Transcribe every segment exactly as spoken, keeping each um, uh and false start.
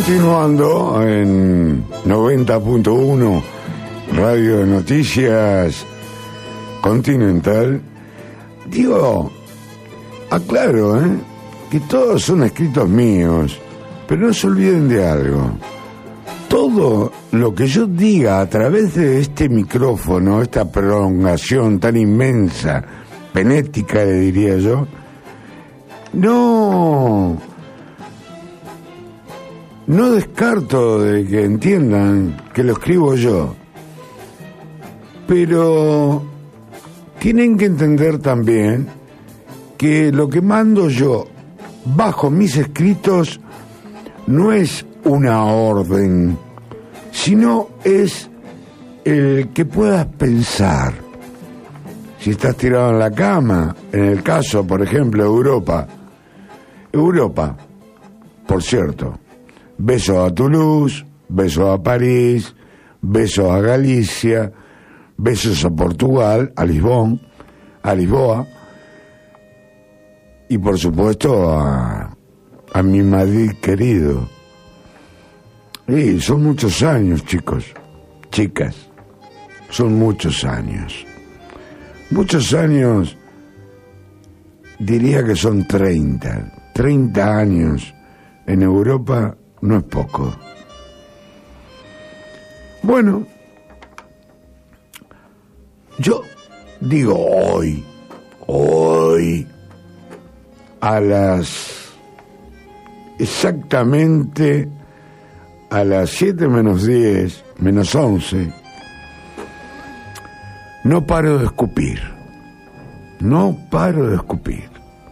Continuando en noventa punto uno Radio de Noticias Continental, digo, aclaro, ¿eh? que todos son escritos míos, pero no se olviden de algo. Todo lo que yo diga a través de este micrófono, esta prolongación tan inmensa, penética, le diría yo, no... No descarto de que entiendan que lo escribo yo, pero tienen que entender también que lo que mando yo bajo mis escritos no es una orden, sino es el que puedas pensar. Si estás tirado en la cama, en el caso, por ejemplo, de Europa, Europa, por cierto, besos a Toulouse, besos a París, besos a Galicia, besos a Portugal, a Lisbon, a Lisboa, y por supuesto a, a mi Madrid querido. Y son muchos años, chicos, chicas, son muchos años. Muchos años, diría que son treinta, treinta años en Europa. No es poco. Bueno, yo digo hoy, hoy, a las, exactamente a las siete menos diez, menos once, no paro de escupir, no paro de escupir.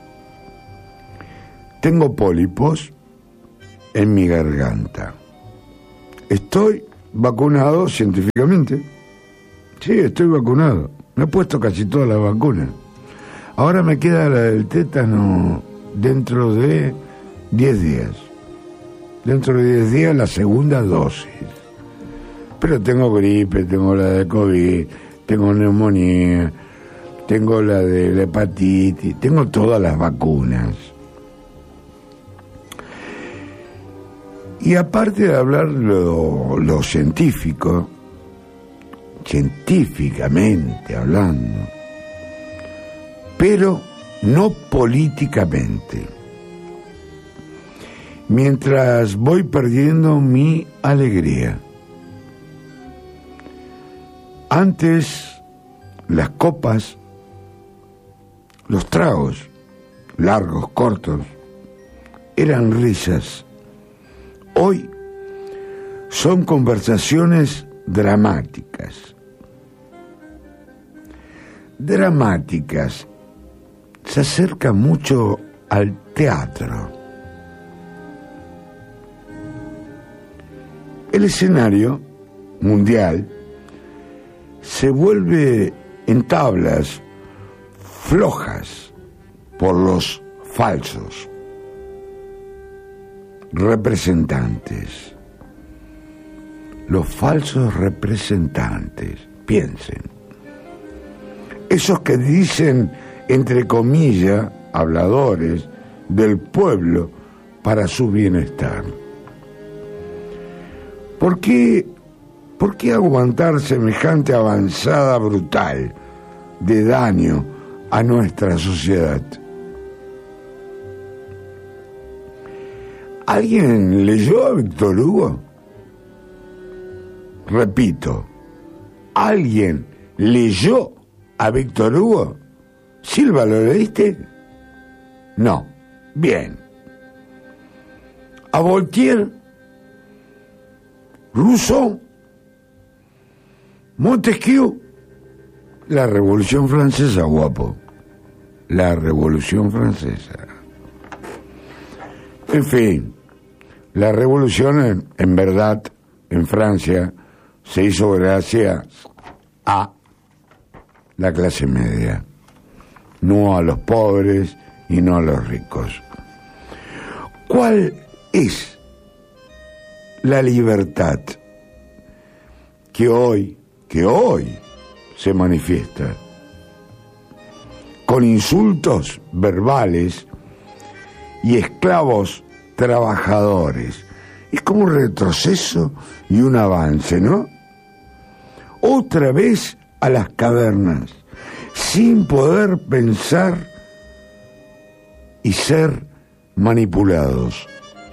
Tengo pólipos en mi garganta. Estoy vacunado científicamente. Sí, estoy vacunado. Me he puesto casi todas las vacunas. Ahora me queda la del tétano dentro de diez días. Dentro de diez días la segunda dosis. Pero tengo gripe, tengo la de COVID, tengo neumonía, tengo la de la hepatitis, tengo todas las vacunas. Y aparte de hablar lo, lo científico, científicamente hablando, pero no políticamente, mientras voy perdiendo mi alegría. Antes, las copas, los tragos, largos, cortos, eran risas. Hoy son conversaciones dramáticas. Dramáticas. Se acerca mucho al teatro. El escenario mundial se vuelve en tablas flojas por los falsos representantes. Los falsos representantes, piensen. Esos que dicen, entre comillas, habladores del pueblo para su bienestar. ¿Por qué, por qué aguantar semejante avanzada brutal de daño a nuestra sociedad? ¿Alguien leyó a Víctor Hugo? Repito, ¿alguien leyó a Víctor Hugo? Silva, ¿lo leíste? No. Bien. ¿A Voltaire? ¿Rousseau? ¿Montesquieu? La Revolución Francesa, guapo. La Revolución Francesa. En fin, la revolución en, en verdad en Francia se hizo gracias a la clase media, no a los pobres y no a los ricos. ¿Cuál es la libertad que hoy, que hoy se manifiesta con insultos verbales y esclavos trabajadores Es como un retroceso y un avance, ¿no? Otra vez a las cavernas, sin poder pensar y ser manipulados,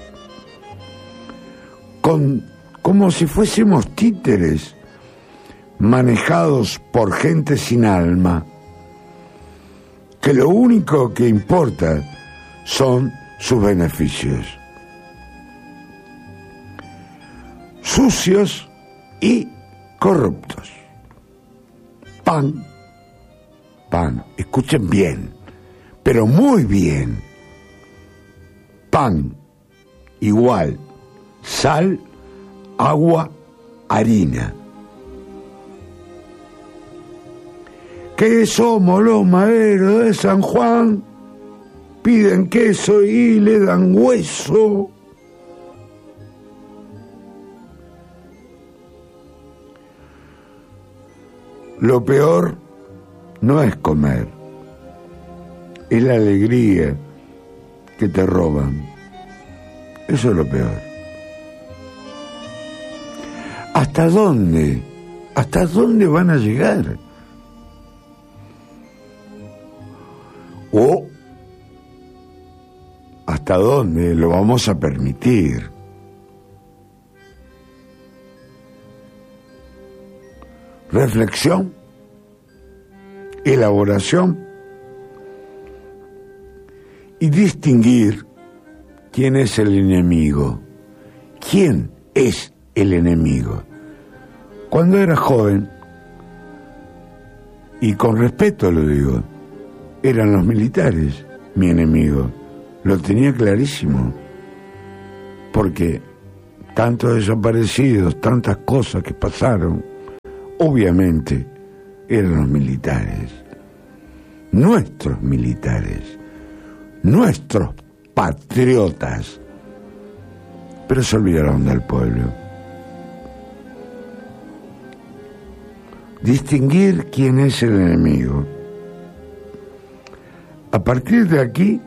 con, como si fuésemos títeres manejados por gente sin alma, que lo único que importa son sus beneficios. Sucios y corruptos. Pan, pan, escuchen bien, pero muy bien. Pan igual sal, agua, harina. ¿Qué somos los maderos de San Juan? Piden queso y le dan hueso. Lo peor no es comer, es la alegría que te roban. Eso es lo peor. ¿Hasta dónde? ¿Hasta dónde van a llegar? ¿O hasta dónde lo vamos a permitir? Reflexión, elaboración y distinguir quién es el enemigo. ¿Quién es el enemigo? Cuando era joven, y con respeto lo digo, eran los militares mi enemigo. Lo tenía clarísimo, porque tantos desaparecidos, tantas cosas que pasaron, obviamente eran los militares, nuestros militares, nuestros patriotas, pero se olvidaron del pueblo. Distinguir quién es el enemigo. A partir de aquí,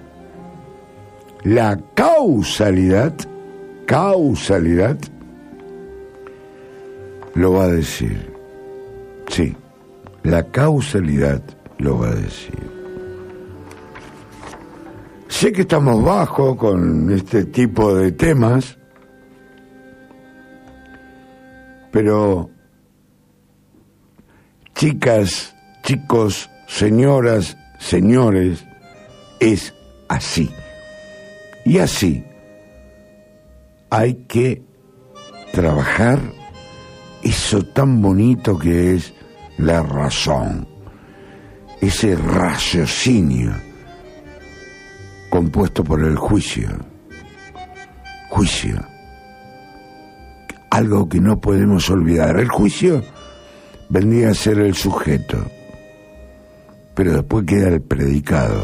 la causalidad, causalidad, lo va a decir. Sí, la causalidad lo va a decir. Sé que estamos bajos con este tipo de temas, pero chicas, chicos, señoras, señores, es así. Y así hay que trabajar eso tan bonito que es la razón, ese raciocinio compuesto por el juicio. Juicio. Algo que no podemos olvidar. El juicio vendría a ser el sujeto, pero después queda el predicado.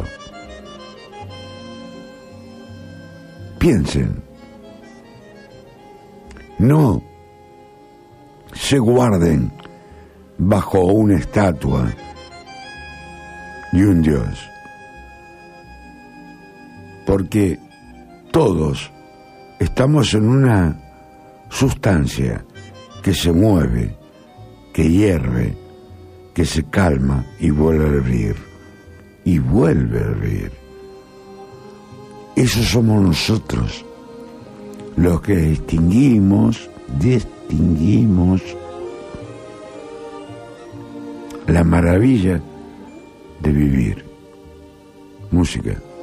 Piensen, no se guarden bajo una estatua y un Dios, porque todos estamos en una sustancia que se mueve, que hierve, que se calma y vuelve a hervir, y vuelve a hervir. Esos somos nosotros, los que distinguimos, distinguimos la maravilla de vivir. Música.